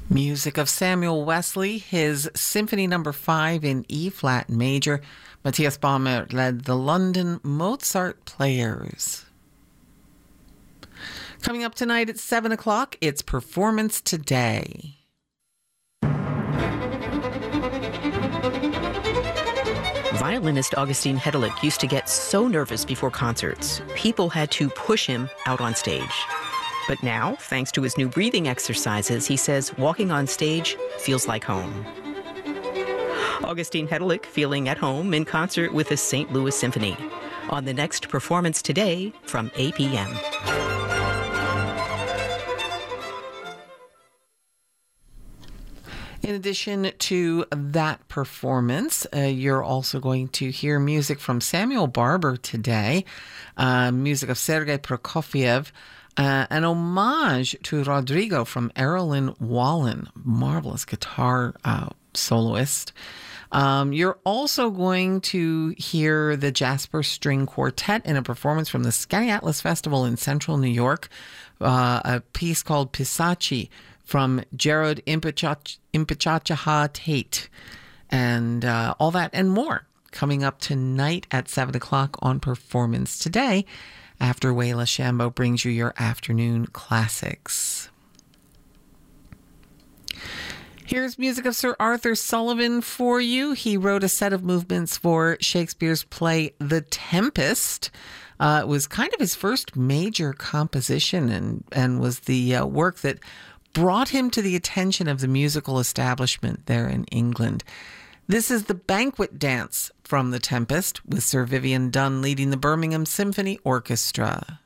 Music of Samuel Wesley, his Symphony Number 5 in E-flat major. Matthias Baumer led the London Mozart Players. Coming up tonight at 7 o'clock, it's Performance Today. Violinist Augustin Hedelick used to get so nervous before concerts, people had to push him out on stage. But now, thanks to his new breathing exercises, he says walking on stage feels like home. Augustin Hedelick feeling at home in concert with the St. Louis Symphony on the next Performance Today from 8 p.m. In addition to that performance, you're also going to hear music from Samuel Barber today, music of Sergei Prokofiev, an homage to Rodrigo from Erilyn Wallen, marvelous guitar soloist. You're also going to hear the Jasper String Quartet in a performance from the Skaneatlas Festival in Central New York, a piece called Pisachi from Jared Impichachaha Tate, and all that and more coming up tonight at 7 o'clock on Performance Today, after Wayla Shambo brings you your afternoon classics. Here's music of Sir Arthur Sullivan for you. He wrote a set of movements for Shakespeare's play The Tempest. It was kind of his first major composition and was the work that brought him to the attention of the musical establishment there in England. This is the banquet dance from The Tempest, with Sir Vivian Dunn leading the Birmingham Symphony Orchestra.